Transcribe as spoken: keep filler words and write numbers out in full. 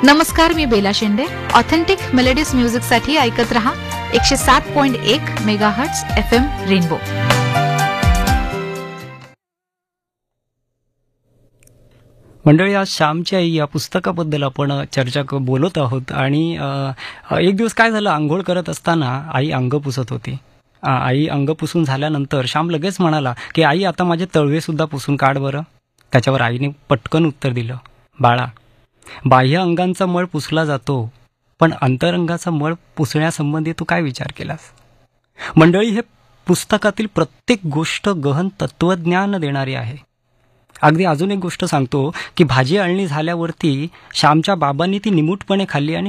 नमस्कार, मी बेला शेंडे. Authentic melodies म्युझिकसाठी ऐकत रहा एकशे सात पॉइंट एक मेगाहर्ट्झ एफ एम रेनबो. मंडळी, आज श्यामची आई या पुस्तकाबद्दल आपण चर्चा क बोलत आहोत. आणि अ, एक दिवस काय झालं, अंघोळ करत असताना आई अंग पुसत होती. आ, आई अंग पुसून झाल्यानंतर श्याम लगेच म्हणाला की आई, आता माझे तळवे सुद्धा पुसून काढ बरं. त्याच्यावर आईने पटकन उत्तर दिलं, बाळा, बाह्य अंगांचा मळ पुसला जातो, पण अंतरंगाचा मळ पुसण्यासंबंधी तू काय विचार केलास? मंडळी, हे पुस्तकातील प्रत्येक गोष्ट गहन तत्वज्ञान देणारी आहे. अगदी अजून एक गोष्ट सांगतो की भाजी अळणी झाल्यावरती श्यामच्या बाबांनी ती निमूटपणे खाल्ली आणि